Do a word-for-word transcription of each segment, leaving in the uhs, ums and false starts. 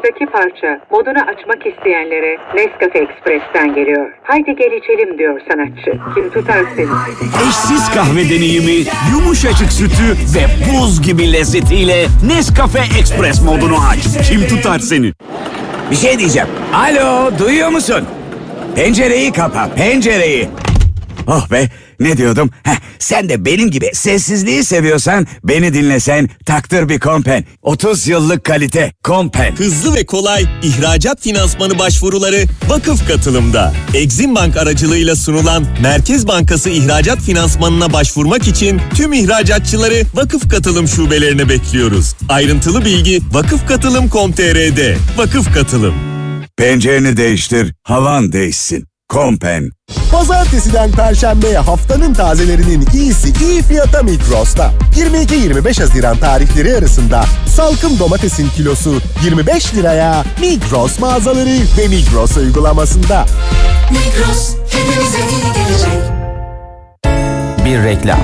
Sıradaki parça modunu açmak isteyenlere Nescafe Express'ten geliyor. Haydi gel içelim diyor sanatçı. Kim tutar seni? Eşsiz kahve deneyimi, yumuşacık sütü ve buz gibi lezzetiyle Nescafe Express modunu aç. Kim tutar seni? Bir şey diyeceğim. Alo, duyuyor musun? Pencereyi kapa, pencereyi. Oh be, ne diyordum? Heh, sen de benim gibi sessizliği seviyorsan beni dinlesen taktır bir Kompen. otuz yıllık kalite Kompen. Hızlı ve kolay ihracat finansmanı başvuruları Vakıf Katılım'da. Exim Bank aracılığıyla sunulan Merkez Bankası ihracat finansmanına başvurmak için tüm ihracatçıları Vakıf Katılım şubelerine bekliyoruz. Ayrıntılı bilgi vakıfkatılım nokta com nokta tr'de. Vakıf Katılım. Pencereni değiştir, havan değişsin. Kompen. Pazartesiden Perşembe'ye haftanın tazelerinin iyisi iyi fiyata Migros'ta. yirmi iki yirmi beş Haziran tarihleri arasında salkım domatesin kilosu yirmi beş liraya Migros mağazaları ve Migros uygulamasında. Migros hepimize iyi gelecek. Bir reklam.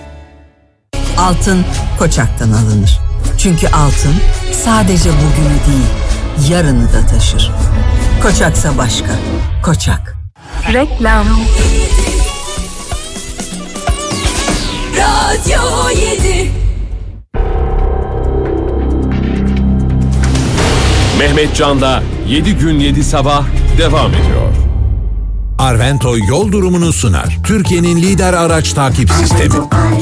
Altın Koçak'tan alınır. Çünkü altın sadece bugünü değil, yarını da taşır. Koçaksa başka. Koçak. Reklam. Radyo yedi. Mehmet Can'da yedi gün yedi sabah devam ediyor. Arvento yol durumunu sunar. Türkiye'nin lider araç takip sistemi.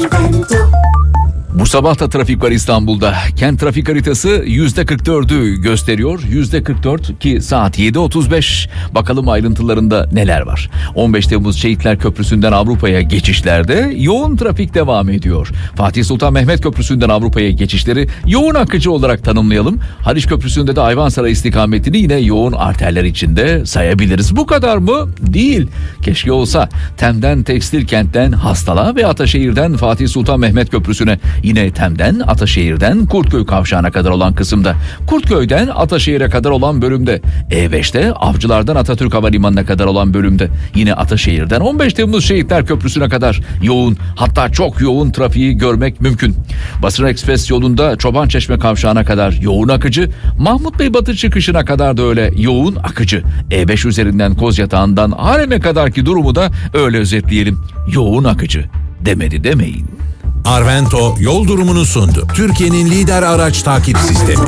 Bu sabah da trafik var İstanbul'da. Kent trafik haritası yüzde kırk dördü gösteriyor. yüzde kırk dört ki saat yedi otuz beş. Bakalım ayrıntılarında neler var. on beş Temmuz Şehitler Köprüsü'nden Avrupa'ya geçişlerde yoğun trafik devam ediyor. Fatih Sultan Mehmet Köprüsü'nden Avrupa'ya geçişleri yoğun akıcı olarak tanımlayalım. Haliç Köprüsü'nde de Ayvansaray istikametini yine yoğun arterler içinde sayabiliriz. Bu kadar mı? Değil. Keşke olsa. Tem'den Tekstil Kent'ten Hastal'a ve Ataşehir'den Fatih Sultan Mehmet Köprüsü'ne, yine Tem'den Ataşehir'den Kurtköy kavşağına kadar olan kısımda, Kurtköy'den Ataşehir'e kadar olan bölümde, E beşte Avcılar'dan Atatürk Havalimanı'na kadar olan bölümde, yine Ataşehir'den on beş Temmuz Şehitler Köprüsü'ne kadar yoğun, hatta çok yoğun trafiği görmek mümkün. Basra Ekspres yolunda Çobançeşme kavşağına kadar yoğun akıcı, Mahmut Bey Batı çıkışına kadar da öyle yoğun akıcı. E beş üzerinden Kozyatağı'ndan Harem'e kadarki durumu da öyle özetleyelim. Yoğun akıcı. Demedi demeyin. Arvento yol durumunu sundu. Türkiye'nin lider araç takip sistemi.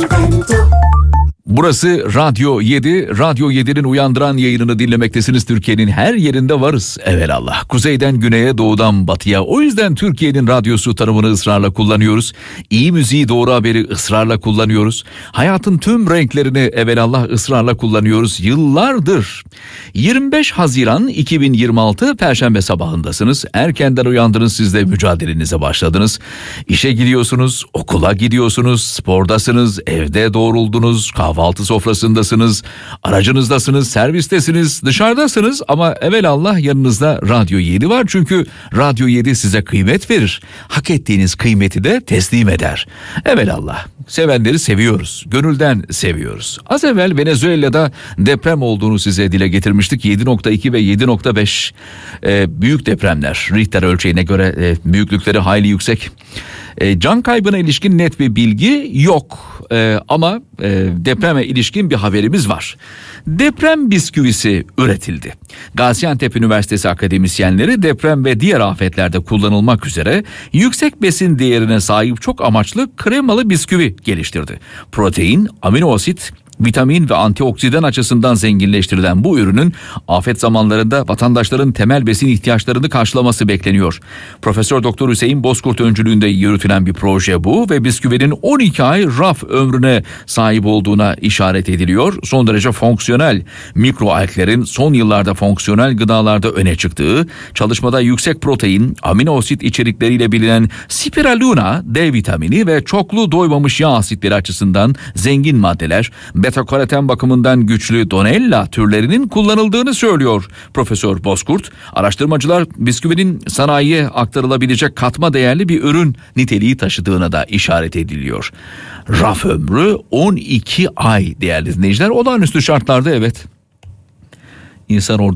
Burası Radyo yedi. Radyo yedi'nin uyandıran yayınını dinlemektesiniz. Türkiye'nin her yerinde varız. Evelallah. Kuzeyden güneye, doğudan batıya. O yüzden Türkiye'nin radyosu tanımını ısrarla kullanıyoruz. İyi müziği, doğru haberi ısrarla kullanıyoruz. Hayatın tüm renklerini evelallah ısrarla kullanıyoruz. Yıllardır. yirmi beş Haziran iki bin yirmi altı Perşembe sabahındasınız. Erkenden uyandınız, siz de mücadelenize başladınız. İşe gidiyorsunuz, okula gidiyorsunuz, spordasınız, evde doğruldunuz, kahvaltı Kahvaltı sofrasındasınız, aracınızdasınız, servistesiniz, dışarıdasınız ama evelallah yanınızda Radyo yedi var. Çünkü Radyo yedi size kıymet verir. Hak ettiğiniz kıymeti de teslim eder. Evelallah. Sevenleri seviyoruz. Gönülden seviyoruz. Az evvel Venezuela'da deprem olduğunu size dile getirmiştik. yedi nokta iki ve yedi nokta beş e, büyük depremler. Richter ölçeğine göre e, büyüklükleri hayli yüksek. E, can kaybına ilişkin net bir bilgi yok e, ama e, depreme ilişkin bir haberimiz var. Deprem bisküvisi üretildi. Gaziantep Üniversitesi akademisyenleri deprem ve diğer afetlerde kullanılmak üzere yüksek besin değerine sahip çok amaçlı kremalı bisküvi geliştirdi. Protein, amino asit, vitamin ve antioksidan açısından zenginleştirilen bu ürünün afet zamanlarında vatandaşların temel besin ihtiyaçlarını karşılaması bekleniyor. Profesör Doktor Hüseyin Bozkurt öncülüğünde yürütülen bir proje bu ve bisküvinin on iki ay raf ömrüne sahip olduğuna işaret ediliyor. Son derece fonksiyonel mikroalglerin son yıllarda fonksiyonel gıdalarda öne çıktığı, çalışmada yüksek protein, amino asit içerikleriyle bilinen spirulina, D vitamini ve çoklu doymamış yağ asitleri açısından zengin maddeler, beta-karoten bakımından güçlü donella türlerinin kullanıldığını söylüyor Profesör Bozkurt. Araştırmacılar bisküvinin sanayiye aktarılabilecek katma değerli bir ürün niteliği taşıdığına da işaret ediliyor. Raf ömrü on iki ay değerli dinleyiciler. Olağanüstü şartlarda evet. İnsan orada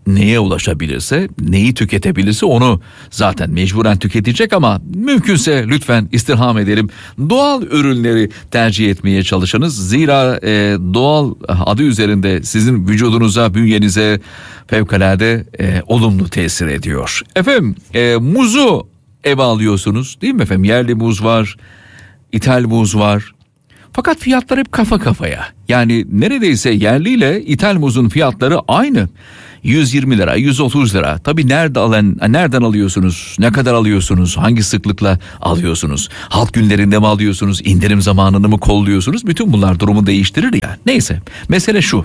neye ulaşabilirse, neyi tüketebilirse onu zaten mecburen tüketecek ama mümkünse lütfen istirham edelim. Doğal ürünleri tercih etmeye çalışınız. Zira e, doğal adı üzerinde sizin vücudunuza, bünyenize fevkalade e, olumlu tesir ediyor. Efendim e, muzu eve alıyorsunuz değil mi efendim? Yerli muz var, ithal muz var. Fakat fiyatlar hep kafa kafaya. Yani neredeyse yerliyle ithal muzun fiyatları aynı. yüz yirmi lira, yüz otuz lira. Tabii nerede alan, nereden alıyorsunuz? Ne kadar alıyorsunuz? Hangi sıklıkla alıyorsunuz? Halk günlerinde mi alıyorsunuz? İndirim zamanını mı kolluyorsunuz? Bütün bunlar durumu değiştirir ya. Neyse, mesele şu.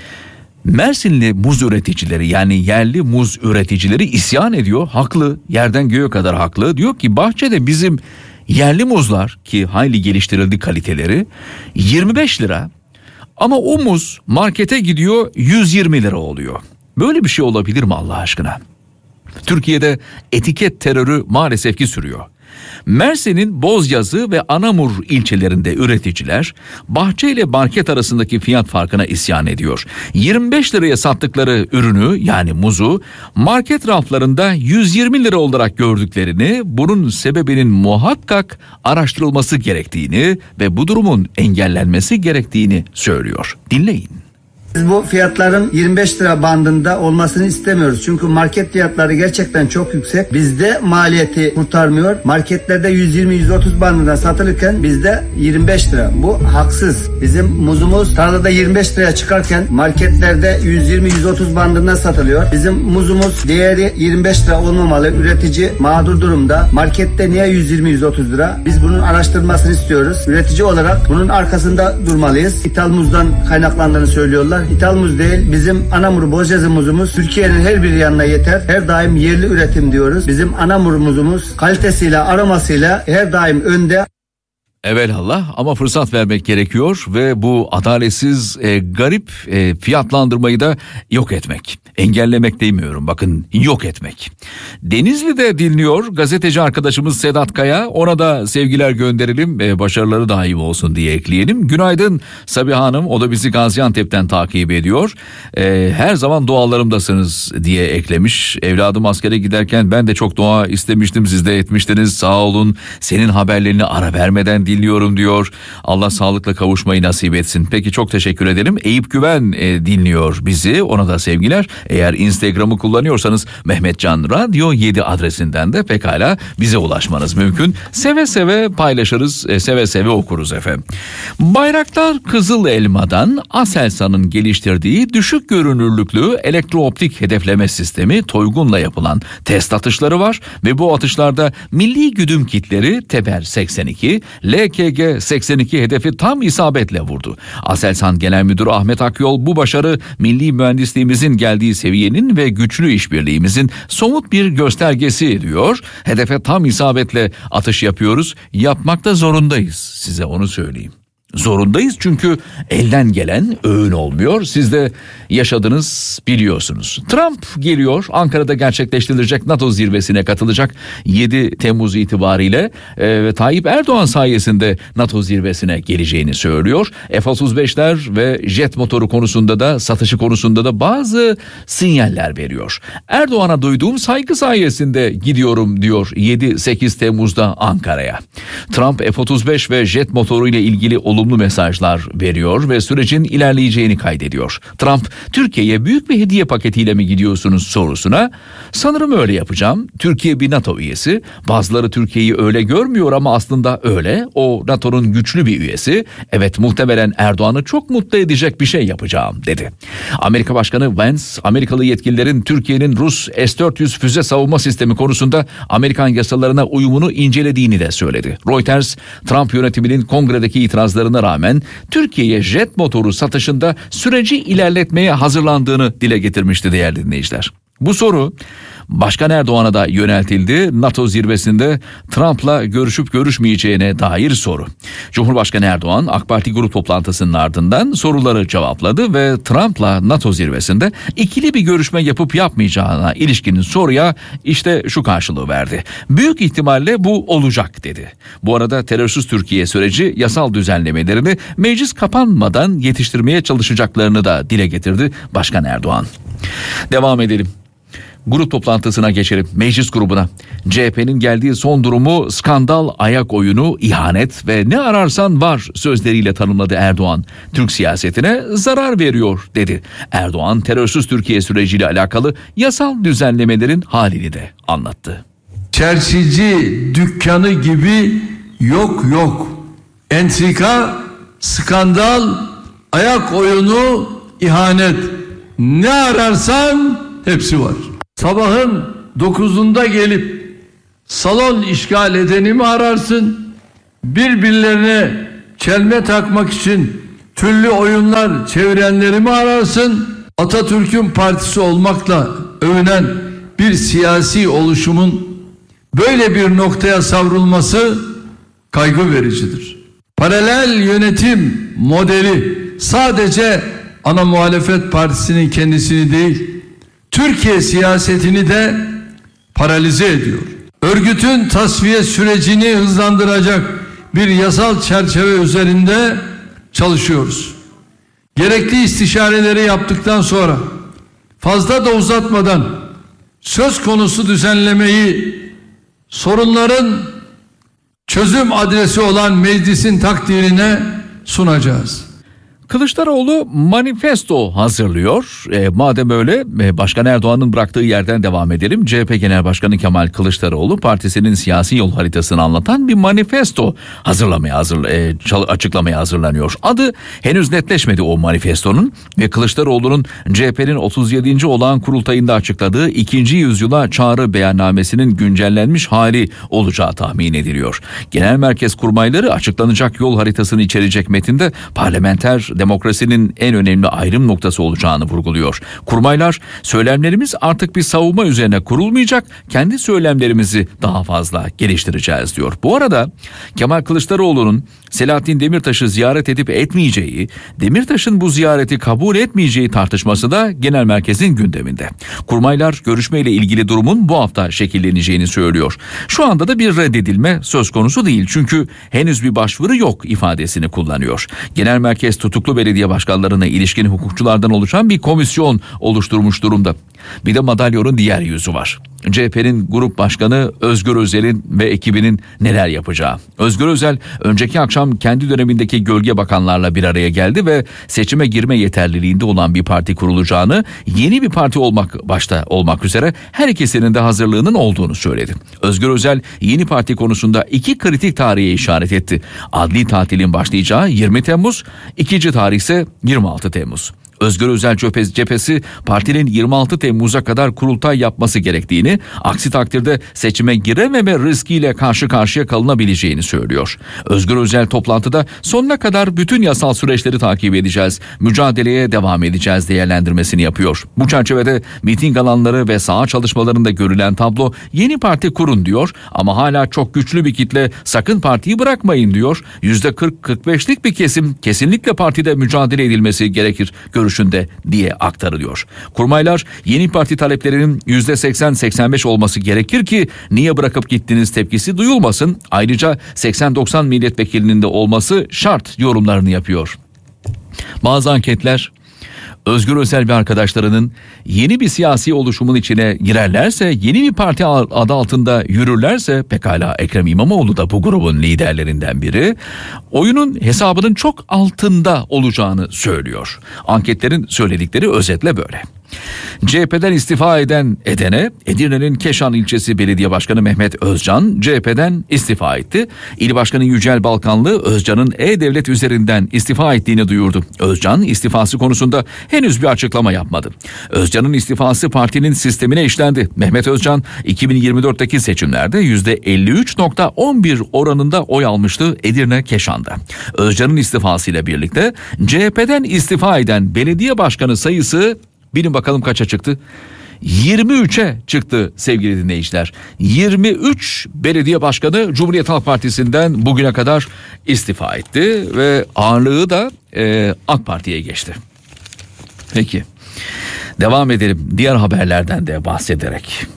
Mersinli muz üreticileri, yani yerli muz üreticileri isyan ediyor. Haklı, yerden göğe kadar haklı. Diyor ki bahçede bizim yerli muzlar, ki hayli geliştirildi kaliteleri, yirmi beş lira. Ama o muz markete gidiyor yüz yirmi lira oluyor. Böyle bir şey olabilir mi Allah aşkına? Türkiye'de etiket terörü maalesef ki sürüyor. Mersin'in Bozyazı ve Anamur ilçelerinde üreticiler bahçe ile market arasındaki fiyat farkına isyan ediyor. yirmi beş liraya sattıkları ürünü, yani muzu, market raflarında yüz yirmi lira olarak gördüklerini, bunun sebebinin muhakkak araştırılması gerektiğini ve bu durumun engellenmesi gerektiğini söylüyor. Dinleyin. Biz bu fiyatların yirmi beş lira bandında olmasını istemiyoruz. Çünkü market fiyatları gerçekten çok yüksek. Bizde maliyeti kurtarmıyor. Marketlerde yüz yirmi yüz otuz bandında satılırken bizde yirmi beş lira. Bu haksız. Bizim muzumuz tarlada yirmi beş liraya çıkarken marketlerde yüz yirmi yüz otuz bandında satılıyor. Bizim muzumuz değeri yirmi beş lira olmamalı. Üretici mağdur durumda. Markette niye yüz yirmi yüz otuz lira? Biz bunun araştırılmasını istiyoruz. Üretici olarak bunun arkasında durmalıyız. İthal muzdan kaynaklandığını söylüyorlar. İthal muz değil, bizim Anamur Bozyazı muzumuz Türkiye'nin her bir yanına yeter. Her daim yerli üretim diyoruz. Bizim Anamur muzumuz kalitesiyle, aromasıyla her daim önde. Evelallah, ama fırsat vermek gerekiyor ve bu adaletsiz, e, garip e, fiyatlandırmayı da yok etmek. Engellemek demiyorum, bakın, yok etmek. Denizli'de dinliyor gazeteci arkadaşımız Sedat Kaya. Ona da sevgiler gönderelim, e, başarıları daim olsun diye ekleyelim. Günaydın Sabiha Hanım, o da bizi Gaziantep'ten takip ediyor. E, her zaman dualarımdasınız diye eklemiş. Evladım askere giderken ben de çok dua istemiştim, siz de etmiştiniz, sağ olun. Senin haberlerini ara vermeden dinliyorum diyor. Allah sağlıkla kavuşmayı nasip etsin. Peki, çok teşekkür ederim. Eyüp Güven e, dinliyor bizi. Ona da sevgiler. Eğer Instagram'ı kullanıyorsanız Mehmetcan Radyo yedi adresinden de pekala bize ulaşmanız mümkün. Seve seve paylaşırız, e, seve seve okuruz efendim. Bayraktar Kızıl Elma'dan Aselsan'ın geliştirdiği düşük görünürlüklü elektrooptik hedefleme sistemi Toygun'la yapılan test atışları var ve bu atışlarda milli güdüm kitleri Teber seksen iki, L K G seksen iki hedefi tam isabetle vurdu. Aselsan Genel Müdürü Ahmet Akyol, bu başarı milli mühendisliğimizin geldiği seviyenin ve güçlü işbirliğimizin somut bir göstergesi diyor. Hedefe tam isabetle atış yapıyoruz. Yapmakta zorundayız. Size onu söyleyeyim. Zorundayız çünkü elden gelen öğün olmuyor. Siz de yaşadınız, biliyorsunuz. Trump geliyor, Ankara'da gerçekleştirilecek NATO zirvesine katılacak yedi Temmuz itibariyle e, ve Tayyip Erdoğan sayesinde NATO zirvesine geleceğini söylüyor. F otuz beşler ve jet motoru konusunda da, satışı konusunda da bazı sinyaller veriyor. Erdoğan'a duyduğum saygı sayesinde gidiyorum diyor yedi sekiz Temmuz'da Ankara'ya. Trump F otuz beş ve jet motoru ile ilgili olumlu mesajlar veriyor ve sürecin ilerleyeceğini kaydediyor. Trump, Türkiye'ye büyük bir hediye paketiyle mi gidiyorsunuz sorusuna, sanırım öyle yapacağım. Türkiye bir NATO üyesi. Bazıları Türkiye'yi öyle görmüyor ama aslında öyle. O NATO'nun güçlü bir üyesi. Evet, muhtemelen Erdoğan'ı çok mutlu edecek bir şey yapacağım dedi. Amerika Başkanı Vance, Amerikalı yetkililerin Türkiye'nin Rus S dört yüz füze savunma sistemi konusunda Amerikan yasalarına uyumunu incelediğini de söyledi. Reuters, Trump yönetiminin kongredeki itirazlarına rağmen Türkiye'ye jet motoru satışında süreci ilerletmeye hazırlandığını dile getirmişti değerli dinleyiciler. Bu soru Başkan Erdoğan'a da yöneltildi. NATO zirvesinde Trump'la görüşüp görüşmeyeceğine dair soru. Cumhurbaşkanı Erdoğan AK Parti grup toplantısının ardından soruları cevapladı ve Trump'la NATO zirvesinde ikili bir görüşme yapıp yapmayacağına ilişkin soruya işte şu karşılığı verdi. Büyük ihtimalle bu olacak dedi. Bu arada terörsüz Türkiye süreci yasal düzenlemelerini meclis kapanmadan yetiştirmeye çalışacaklarını da dile getirdi Başkan Erdoğan. Devam edelim. Grup toplantısına geçelim. Meclis grubuna. C H P'nin geldiği son durumu skandal, ayak oyunu, ihanet ve ne ararsan var sözleriyle tanımladı Erdoğan. Türk siyasetine zarar veriyor dedi. Erdoğan terörsüz Türkiye süreciyle alakalı yasal düzenlemelerin halini de anlattı. Çerçici dükkanı gibi yok yok. Entrika, skandal, ayak oyunu, ihanet. Ne ararsan hepsi var. Sabahın dokuzunda gelip salon işgal edeni mi ararsın? Birbirlerine çelme takmak için türlü oyunlar çevirenleri mi ararsın? Atatürk'ün partisi olmakla övünen bir siyasi oluşumun böyle bir noktaya savrulması kaygı vericidir. Paralel yönetim modeli sadece ana muhalefet partisinin kendisini değil, Türkiye siyasetini de paralize ediyor. Örgütün tasfiye sürecini hızlandıracak bir yasal çerçeve üzerinde çalışıyoruz. Gerekli istişareleri yaptıktan sonra fazla da uzatmadan söz konusu düzenlemeyi sorunların çözüm adresi olan meclisin takdirine sunacağız. Kılıçdaroğlu manifesto hazırlıyor. E, madem öyle e, Başkan Erdoğan'ın bıraktığı yerden devam edelim. C H P Genel Başkanı Kemal Kılıçdaroğlu partisinin siyasi yol haritasını anlatan bir manifesto hazırlamaya hazır, e, açıklamaya hazırlanıyor. Adı henüz netleşmedi o manifestonun ve Kılıçdaroğlu'nun C H P'nin otuz yedinci olağan kurultayında açıkladığı ikinci yüzyıla çağrı beyannamesinin güncellenmiş hali olacağı tahmin ediliyor. Genel merkez kurmayları açıklanacak yol haritasını içerecek metinde parlamenter demokrasinin en önemli ayrım noktası olacağını vurguluyor. Kurmaylar, söylemlerimiz artık bir savunma üzerine kurulmayacak, kendi söylemlerimizi daha fazla geliştireceğiz diyor. Bu arada Kemal Kılıçdaroğlu'nun Selahattin Demirtaş'ı ziyaret edip etmeyeceği, Demirtaş'ın bu ziyareti kabul etmeyeceği tartışması da genel merkezin gündeminde. Kurmaylar görüşmeyle ilgili durumun bu hafta şekilleneceğini söylüyor. Şu anda da bir reddedilme söz konusu değil çünkü henüz bir başvuru yok ifadesini kullanıyor. Genel merkez tutuklu belediye başkanlarına ilişkin hukukçulardan oluşan bir komisyon oluşturmuş durumda. Bir de madalyonun diğer yüzü var. C H P'nin grup başkanı Özgür Özel'in ve ekibinin neler yapacağı. Özgür Özel önceki akşam kendi dönemindeki gölge bakanlarla bir araya geldi ve seçime girme yeterliliğinde olan bir parti kurulacağını, yeni bir parti olmak başta olmak üzere her ikisinin de hazırlığının olduğunu söyledi. Özgür Özel yeni parti konusunda iki kritik tarihe işaret etti. Adli tatilin başlayacağı yirmi Temmuz, ikinci tarih ise yirmi altı Temmuz. Özgür Özel cephesi partinin yirmi altı Temmuz'a kadar kurultay yapması gerektiğini, aksi takdirde seçime girememe riskiyle karşı karşıya kalınabileceğini söylüyor. Özgür Özel toplantıda sonuna kadar bütün yasal süreçleri takip edeceğiz, mücadeleye devam edeceğiz değerlendirmesini yapıyor. Bu çerçevede miting alanları ve saha çalışmalarında görülen tablo yeni parti kurun diyor ama hala çok güçlü bir kitle sakın partiyi bırakmayın diyor. yüzde kırk kırk beşlik bir kesim kesinlikle partide mücadele edilmesi gerekir görüşünde diye aktarılıyor. Kurmaylar yeni parti taleplerinin yüzde seksen seksen beş olması gerekir ki niye bırakıp gittiniz tepkisi duyulmasın. Ayrıca seksen doksan milletvekilinin de olması şart yorumlarını yapıyor. Bazı anketler Özgür Özel ve arkadaşlarının yeni bir siyasi oluşumun içine girerlerse, yeni bir parti adı altında yürürlerse, pekala Ekrem İmamoğlu da bu grubun liderlerinden biri, oyunun hesabının çok altında olacağını söylüyor. Anketlerin söyledikleri özetle böyle. C H P'den istifa eden edene Edirne'nin Keşan ilçesi belediye başkanı Mehmet Özcan C H P'den istifa etti. İl Başkanı Yücel Balkanlı Özcan'ın E-Devlet üzerinden istifa ettiğini duyurdu. Özcan istifası konusunda henüz bir açıklama yapmadı. Özcan'ın istifası partinin sistemine işlendi. Mehmet Özcan iki bin yirmi dörtteki seçimlerde yüzde elli üç nokta on bir oranında oy almıştı Edirne Keşan'da. Özcan'ın istifasıyla birlikte C H P'den istifa eden belediye başkanı sayısı bilin bakalım kaça çıktı? yirmi üçe çıktı sevgili dinleyiciler. yirmi üç belediye başkanı Cumhuriyet Halk Partisi'nden bugüne kadar istifa etti ve ağırlığı da e, AK Parti'ye geçti. Peki devam edelim diğer haberlerden de bahsederek.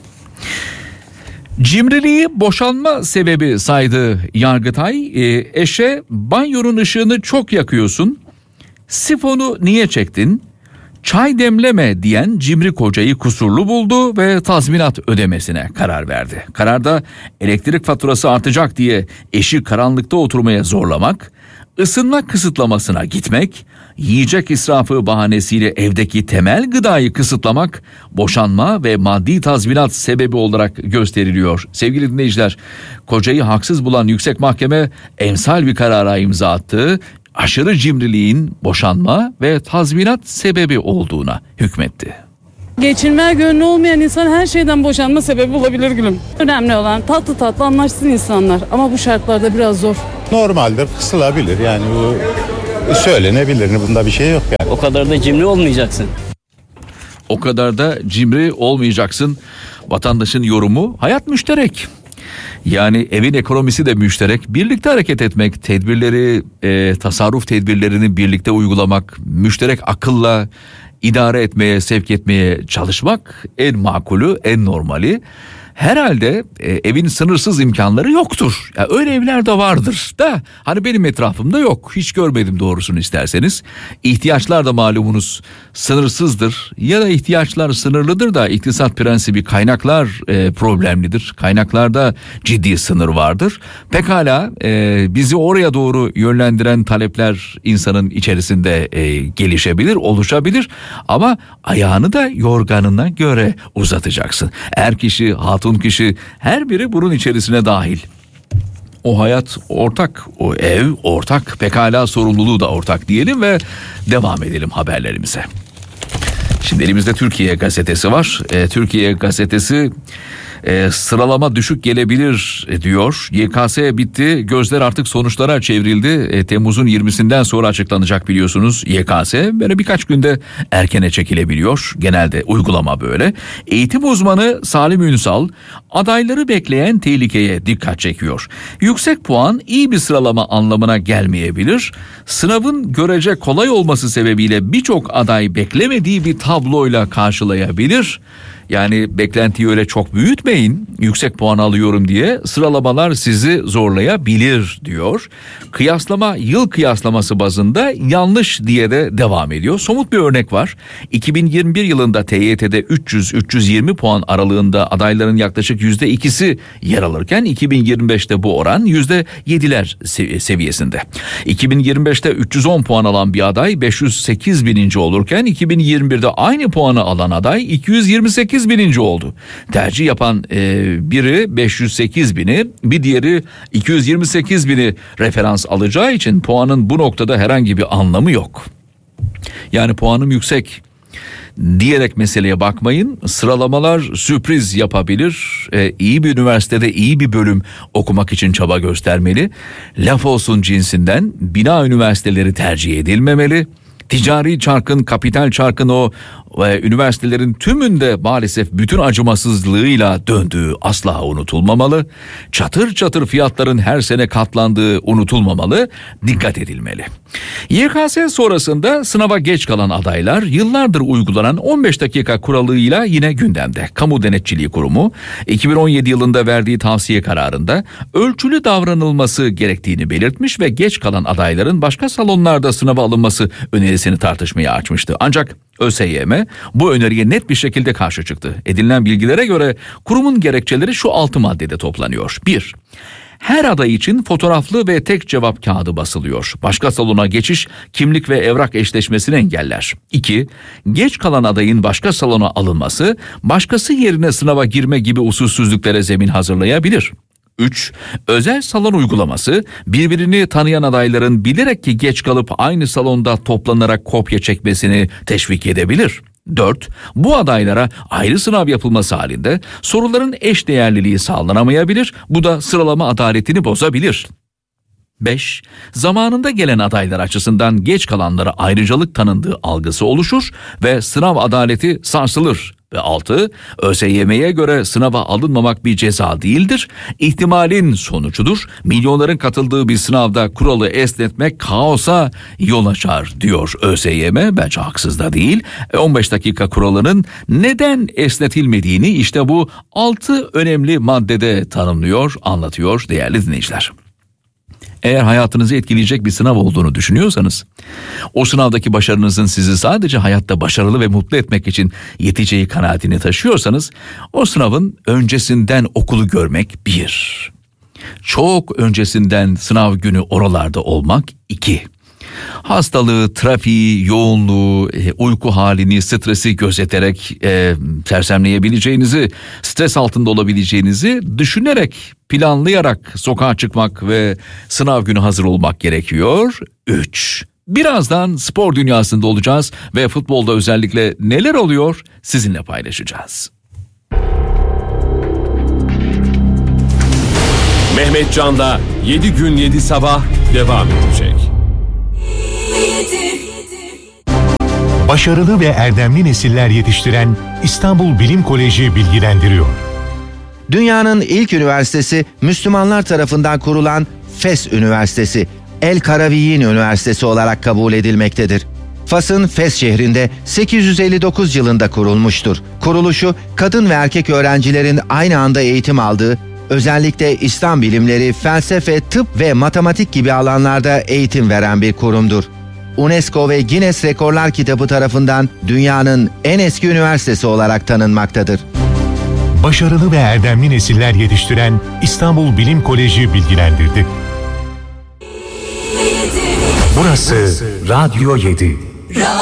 Cimriliği boşanma sebebi saydı Yargıtay. E, eşe banyonun ışığını çok yakıyorsun, sifonu niye çektin? Çay demleme diyen cimri kocayı kusurlu buldu ve tazminat ödemesine karar verdi. Kararda elektrik faturası artacak diye eşi karanlıkta oturmaya zorlamak, ısınma kısıtlamasına gitmek, yiyecek israfı bahanesiyle evdeki temel gıdayı kısıtlamak, boşanma ve maddi tazminat sebebi olarak gösteriliyor. Sevgili dinleyiciler, kocayı haksız bulan yüksek mahkeme emsal bir karara imza attı. Aşırı cimriliğin boşanma ve tazminat sebebi olduğuna hükmetti. Geçinmeye gönlü olmayan insan her şeyden boşanma sebebi olabilir gülüm. Önemli olan tatlı tatlı anlaşsın insanlar ama bu şartlarda biraz zor. Normaldir, kısılabilir yani bu söylenebilir, bunda bir şey yok yani. O kadar da cimri olmayacaksın. O kadar da cimri olmayacaksın. Vatandaşın yorumu hayat müşterek. Yani evin ekonomisi de müşterek. Birlikte hareket etmek, tedbirleri, e, tasarruf tedbirlerini birlikte uygulamak, müşterek akılla idare etmeye, sevk etmeye çalışmak en makulü, en normali. Herhalde e, evin sınırsız imkanları yoktur. Ya öyle evler de vardır da hani benim etrafımda yok. Hiç görmedim doğrusunu isterseniz. İhtiyaçlar da malumunuz sınırsızdır ya da ihtiyaçlar sınırlıdır da iktisat prensibi kaynaklar e, problemlidir. Kaynaklarda ciddi sınır vardır. Pekala e, bizi oraya doğru yönlendiren talepler insanın içerisinde e, gelişebilir, oluşabilir ama ayağını da yorganına göre uzatacaksın. Er kişi, hatun kişi, her biri bunun içerisine dahil. O hayat ortak, o ev ortak, pekala sorumluluğu da ortak diyelim ve devam edelim haberlerimize. Şimdi elimizde Türkiye Gazetesi var. E, Türkiye Gazetesi e, sıralama düşük gelebilir diyor. Y K S bitti, gözler artık sonuçlara çevrildi. E, Temmuz'un yirmisinden sonra açıklanacak biliyorsunuz Y K S. Böyle birkaç günde erkene çekilebiliyor. Genelde uygulama böyle. Eğitim uzmanı Salim Ünsal adayları bekleyen tehlikeye dikkat çekiyor. Yüksek puan iyi bir sıralama anlamına gelmeyebilir. Sınavın görece kolay olması sebebiyle birçok aday beklemediği bir tabloyla karşılayabilir. Yani beklentiyi öyle çok büyütmeyin, yüksek puan alıyorum diye sıralamalar sizi zorlayabilir diyor. Kıyaslama yıl kıyaslaması bazında yanlış diye de devam ediyor. Somut bir örnek var. iki bin yirmi bir yılında T Y T'de üç yüz üç yüz yirmi puan aralığında adayların yaklaşık yüzde ikisi yer alırken iki bin yirmi beşte bu oran yüzde yediler seviyesinde. iki bin yirmi beşte üç yüz on puan alan bir aday beş yüz sekiz bininci olurken iki bin yirmi birde aynı puanı alan aday iki yüz yirmi sekiz bininci oldu. Tercih yapan e, biri beş yüz sekiz bini, bir diğeri iki yüz yirmi sekiz bini referans alacağı için puanın bu noktada herhangi bir anlamı yok. Yani puanım yüksek diyerek meseleye bakmayın. Sıralamalar sürpriz yapabilir. Ee, iyi bir üniversitede iyi bir bölüm okumak için çaba göstermeli. Laf olsun cinsinden bina üniversiteleri tercih edilmemeli. Ticari çarkın, kapital çarkın o ve üniversitelerin tümünde maalesef bütün acımasızlığıyla döndüğü asla unutulmamalı. Çatır çatır fiyatların her sene katlandığı unutulmamalı, dikkat edilmeli. Y K S sonrasında sınava geç kalan adaylar yıllardır uygulanan on beş dakika kuralıyla yine gündemde. Kamu Denetçiliği Kurumu iki bin on yedi yılında verdiği tavsiye kararında ölçülü davranılması gerektiğini belirtmiş ve geç kalan adayların başka salonlarda sınava alınması önerisini tartışmaya açmıştı. Ancak ÖSYM bu öneriye net bir şekilde karşı çıktı. Edinilen bilgilere göre kurumun gerekçeleri şu altı maddede toplanıyor. bir Her aday için fotoğraflı ve tek cevap kağıdı basılıyor. Başka salona geçiş kimlik ve evrak eşleşmesini engeller. iki Geç kalan adayın başka salona alınması başkası yerine sınava girme gibi usulsüzlüklere zemin hazırlayabilir. üç Özel salon uygulaması birbirini tanıyan adayların bilerek ki geç kalıp aynı salonda toplanarak kopya çekmesini teşvik edebilir. dört Bu adaylara ayrı sınav yapılması halinde soruların eşdeğerliliği sağlanamayabilir. Bu da sıralama adaletini bozabilir. beş Zamanında gelen adaylar açısından geç kalanlara ayrıcalık tanındığı algısı oluşur ve sınav adaleti sarsılır. Ve altı ÖSYM'ye göre sınava alınmamak bir ceza değildir. İhtimalin sonucudur. Milyonların katıldığı bir sınavda kuralı esnetmek kaosa yol açar diyor ÖSYM. Bence haksız da değil. on beş dakika kuralının neden esnetilmediğini işte bu altı önemli maddede tanımlıyor, anlatıyor değerli dinleyiciler. Eğer hayatınızı etkileyecek bir sınav olduğunu düşünüyorsanız, o sınavdaki başarınızın sizi sadece hayatta başarılı ve mutlu etmek için yeteceği kanaatini taşıyorsanız, o sınavın öncesinden okulu görmek bir. Çok öncesinden sınav günü oralarda olmak iki. Hastalığı, trafiği, yoğunluğu, uyku halini, stresi gözeterek e, sersemleyebileceğinizi, stres altında olabileceğinizi düşünerek, planlayarak sokağa çıkmak ve sınav günü hazır olmak gerekiyor. üç. Birazdan spor dünyasında olacağız ve futbolda özellikle neler oluyor sizinle paylaşacağız. Mehmet Can'da yedi gün yedi sabah devam edecek. Başarılı ve erdemli nesiller yetiştiren İstanbul Bilim Koleji bilgilendiriyor. Dünyanın ilk üniversitesi Müslümanlar tarafından kurulan Fes Üniversitesi, El Karaviyin Üniversitesi olarak kabul edilmektedir. Fas'ın Fes şehrinde sekiz yüz elli dokuz yılında kurulmuştur. Kuruluşu kadın ve erkek öğrencilerin aynı anda eğitim aldığı, özellikle İslam bilimleri, felsefe, tıp ve matematik gibi alanlarda eğitim veren bir kurumdur. UNESCO ve Guinness Rekorlar Kitabı tarafından dünyanın en eski üniversitesi olarak tanınmaktadır. Başarılı ve erdemli nesiller yetiştiren İstanbul Bilim Koleji bilgilendirdi. Burası Radyo yedi.